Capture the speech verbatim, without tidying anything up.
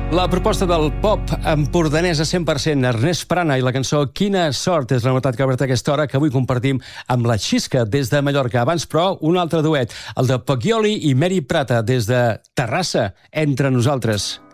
La proposta del pop empordanès a cent per cent, Ernest Prana i la cançó Quina sort és la novetat que ha obert aquesta hora, que avui compartim amb la Xisca des de Mallorca. Abans, però, un altre duet, el de Poggioli i Mary Prata des de Terrassa, entre nosaltres.